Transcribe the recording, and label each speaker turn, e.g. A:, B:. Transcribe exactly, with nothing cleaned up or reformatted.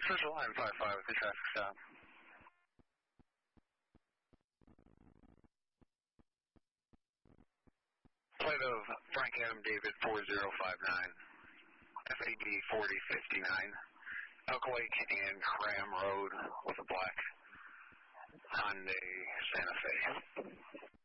A: Central line five five with the traffic stop. Flight of Frank Adam David four zero five nine, F A D forty fifty-nine, Elk Lake and Cram Road with a black Hyundai Santa Fe.